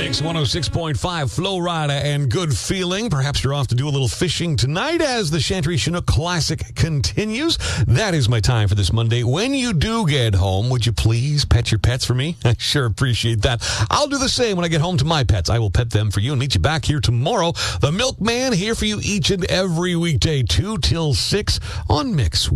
Mix 106.5, Flow Rida and Good Feeling. Perhaps you're off to do a little fishing tonight as the Chantry Chinook Classic continues. That is my time for this Monday. When you do get home, would you please pet your pets for me? I sure appreciate that. I'll do the same when I get home to my pets. I will pet them for you and meet you back here tomorrow. The Milkman here for you each and every weekday, 2 till 6 on Mix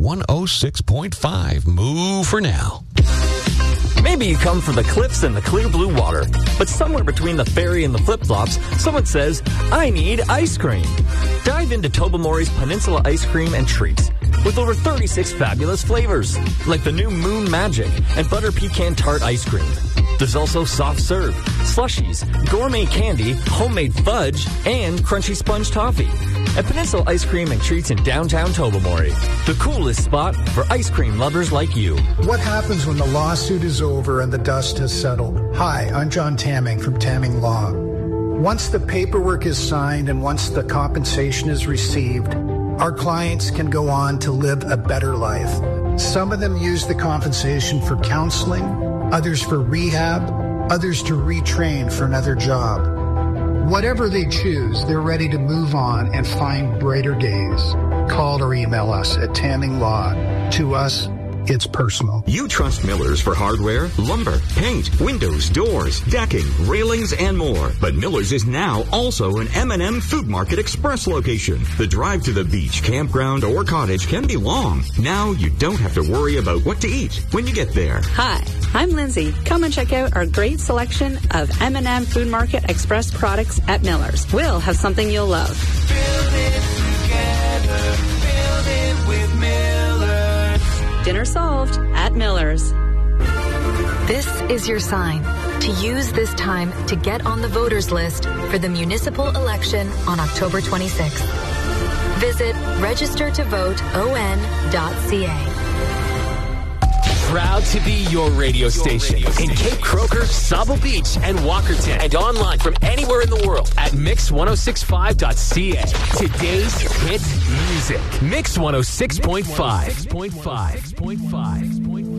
106.5. Moo for now. Maybe you come from the cliffs and the clear blue water, but somewhere between the ferry and the flip-flops, someone says, I need ice cream. Dive into Tobermory's Peninsula Ice Cream and Treats with over 36 fabulous flavors, like the new Moon Magic and Butter Pecan Tart Ice Cream. There's also soft serve, slushies, gourmet candy, homemade fudge, and crunchy sponge toffee. At Peninsula Ice Cream and Treats in downtown Tobermory, the coolest spot for ice cream lovers like you. What happens when the lawsuit is over and the dust has settled? Hi, I'm John Tamming from Tamming Law. Once the paperwork is signed and once the compensation is received, our clients can go on to live a better life. Some of them use the compensation for counseling, others for rehab, others to retrain for another job. Whatever they choose, they're ready to move on and find brighter days. Call or email us at Tamming Law. To us, it's personal. You trust Miller's for hardware, lumber, paint, windows, doors, decking, railings, and more. But Miller's is now also an M&M Food Market Express location. The drive to the beach, campground, or cottage can be long. Now you don't have to worry about what to eat when you get there. Hi, I'm Lindsay. Come and check out our great selection of M&M Food Market Express products at Miller's. We'll have something you'll love. Build it together. Build it with Miller's. Dinner solved at Miller's. This is your sign to use this time to get on the voters list for the municipal election on October 26th. Visit registertovoteon.ca. Proud to be your radio station in Cape Croker, Sauble Beach, and Walkerton, and online from anywhere in the world at mix1065.ca. Today's hit music. Mix 106.5.